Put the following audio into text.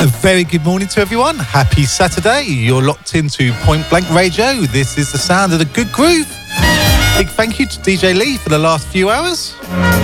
A very good morning to everyone. Happy Saturday. You're locked into Point Blank Radio. This is the sound of the good groove. Big thank you to DJ Lee for the last few hours.